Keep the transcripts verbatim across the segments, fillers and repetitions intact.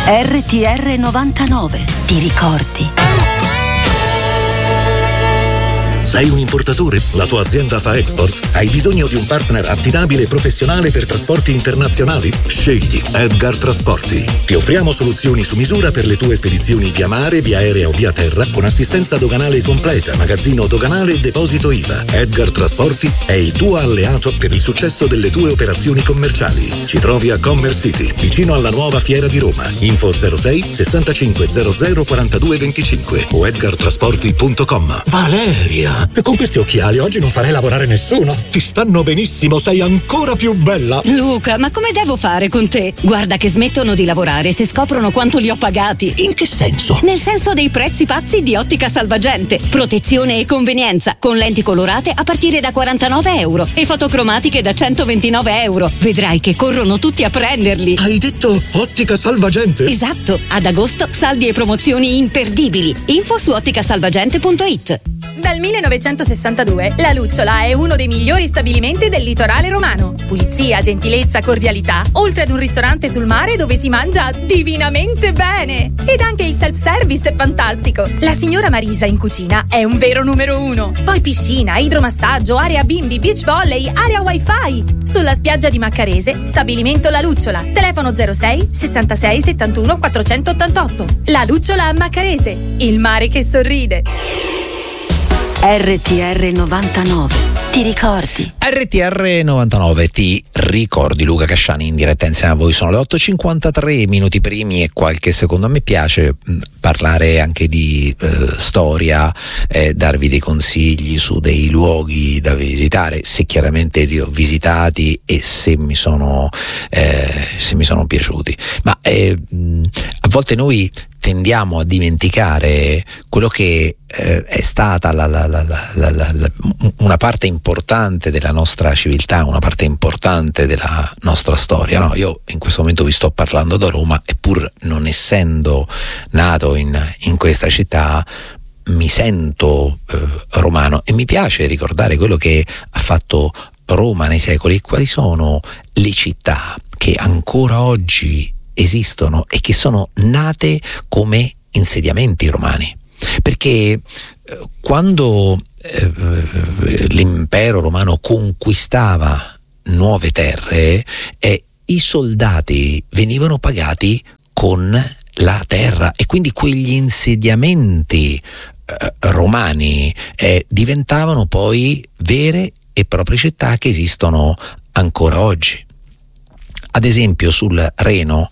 R T R novantanove. Ti ricordi? Sei un importatore? La tua azienda fa export? Hai bisogno di un partner affidabile e professionale per trasporti internazionali? Scegli Edgar Trasporti. Ti offriamo soluzioni su misura per le tue spedizioni via mare, via aerea o via terra, con assistenza doganale completa, magazzino doganale e deposito I V A. Edgar Trasporti è il tuo alleato per il successo delle tue operazioni commerciali. Ci trovi a Commerce City, vicino alla nuova Fiera di Roma. Info zero sei sessantacinque zero zero quarantadue venticinque o edgar trasporti punto com. Valeria! Con questi occhiali oggi non farei lavorare nessuno. Ti stanno benissimo, sei ancora più bella. Luca, ma come devo fare con te? Guarda che smettono di lavorare se scoprono quanto li ho pagati. In che senso? Nel senso dei prezzi pazzi di Ottica Salvagente. Protezione e convenienza, con lenti colorate a partire da quarantanove euro e fotocromatiche da centoventinove euro. Vedrai che corrono tutti a prenderli. Hai detto Ottica Salvagente? Esatto, ad agosto saldi e promozioni imperdibili. Info su ottica salvagente punto it. Dal millenovecentosessantadue La Lucciola è uno dei migliori stabilimenti del litorale romano. Pulizia, gentilezza, cordialità, oltre ad un ristorante sul mare dove si mangia divinamente bene. Ed anche il self-service è fantastico. La signora Marisa in cucina è un vero numero uno. Poi piscina, idromassaggio, area bimbi, beach volley, area wifi. Sulla spiaggia di Maccarese, stabilimento La Lucciola. Telefono zero sei sessantasei settantuno quattrocentottantotto. La Lucciola a Maccarese, il mare che sorride. R T R novantanove. Ti ricordi? R T R novantanove, ti ricordi? Luca Casciani in diretta insieme a voi. Sono le otto e cinquantatré, minuti primi e qualche secondo. A me piace parlare anche di eh, storia, eh, darvi dei consigli su dei luoghi da visitare, se chiaramente li ho visitati e se mi sono, eh, se mi sono piaciuti. Ma eh, a volte noi tendiamo a dimenticare quello che eh, è stata la, la, la, la, la, la, una parte importante della nostra civiltà, una parte importante della nostra storia. No, io in questo momento vi sto parlando da Roma e pur non essendo nato in, in questa città mi sento eh, romano e mi piace ricordare quello che ha fatto Roma nei secoli e quali sono le città che ancora oggi esistono e che sono nate come insediamenti romani, perché eh, quando eh, l'impero romano conquistava nuove terre eh, i soldati venivano pagati con la terra e quindi quegli insediamenti eh, romani eh, diventavano poi vere e proprie città che esistono ancora oggi. Ad esempio sul Reno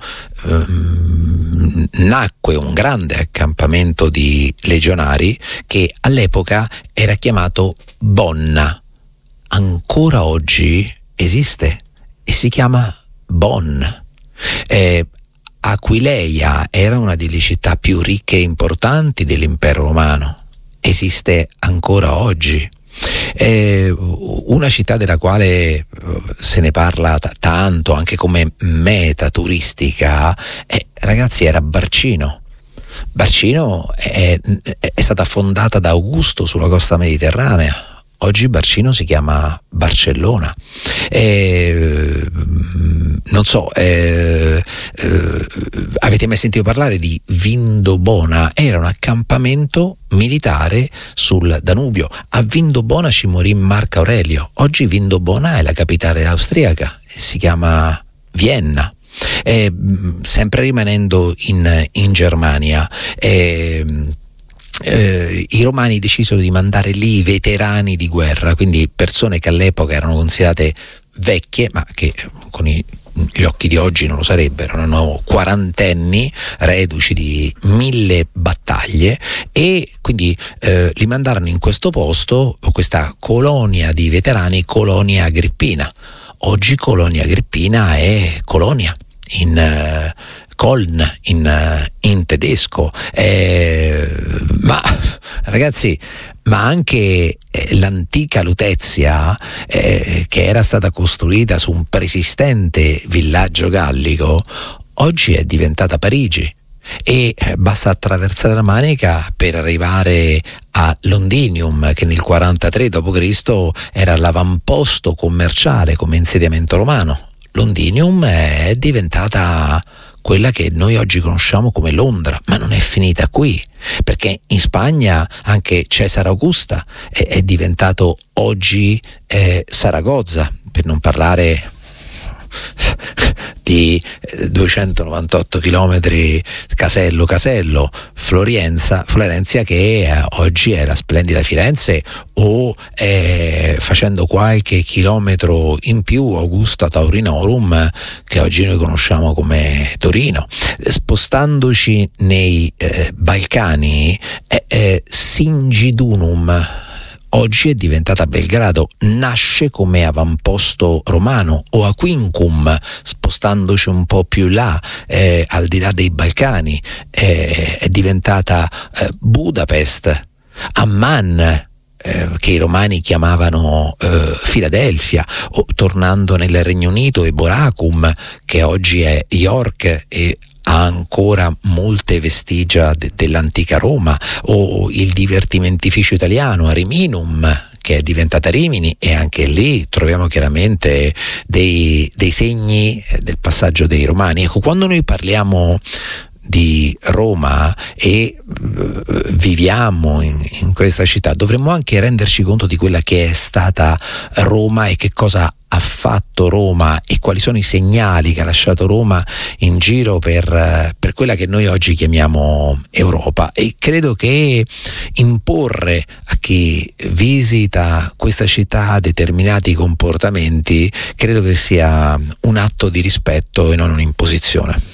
ehm, nacque un grande accampamento di legionari che all'epoca era chiamato Bonna. Ancora oggi esiste e si chiama Bonn. Eh, Aquileia era una delle città più ricche e importanti dell'impero romano. Esiste ancora oggi. È una città della quale se ne parla t- tanto anche come meta turistica eh, ragazzi era Barcino. Barcino è, è stata fondata da Augusto sulla costa mediterranea. Oggi Barcino si chiama Barcellona. Eh, non so, eh, eh, avete mai sentito parlare di Vindobona? Era un accampamento militare sul Danubio. A Vindobona ci morì Marco Aurelio. Oggi Vindobona è la capitale austriaca, si chiama Vienna. Eh, sempre rimanendo in, in Germania, eh, Eh, i romani decisero di mandare lì i veterani di guerra, quindi persone che all'epoca erano considerate vecchie ma che con i, gli occhi di oggi non lo sarebbero, erano quarantenni reduci di mille battaglie e quindi eh, li mandarono in questo posto, questa colonia di veterani, Colonia Agrippina. Oggi Colonia Agrippina è Colonia in uh, Köln in, uh, in tedesco, eh, ma ragazzi, ma anche eh, l'antica Lutezia eh, che era stata costruita su un preesistente villaggio gallico oggi è diventata Parigi e eh, basta attraversare la Manica per arrivare a Londinium, che nel quarantatré dopo Cristo era l'avamposto commerciale come insediamento romano. Londinium è diventata quella che noi oggi conosciamo come Londra, ma non è finita qui, perché in Spagna anche Cesare Augusta è, è diventato oggi eh, Saragozza, per non parlare di duecentonovantotto chilometri Casello Casello, Florienza, Florenzia che eh, oggi è la splendida Firenze, o eh, facendo qualche chilometro in più Augusta Taurinorum che oggi noi conosciamo come Torino. Spostandoci nei eh, Balcani, eh, eh, Singidunum oggi è diventata Belgrado, nasce come avamposto romano, o Aquincum, spostandoci un po' più là, eh, al di là dei Balcani, eh, è diventata eh, Budapest, Amman, eh, che i romani chiamavano eh, Filadelfia, o tornando nel Regno Unito, Eboracum, che oggi è York e ha ancora molte vestigia de- dell'antica Roma, o il divertimentificio italiano Ariminum, che è diventata Rimini, e anche lì troviamo chiaramente dei, dei segni del passaggio dei romani. Ecco, quando noi parliamo di Roma e uh, viviamo in, in questa città, dovremmo anche renderci conto di quella che è stata Roma e che cosa ha fatto Roma e quali sono i segnali che ha lasciato Roma in giro per, per quella che noi oggi chiamiamo Europa. E credo che imporre a chi visita questa città determinati comportamenti, credo che sia un atto di rispetto e non un'imposizione.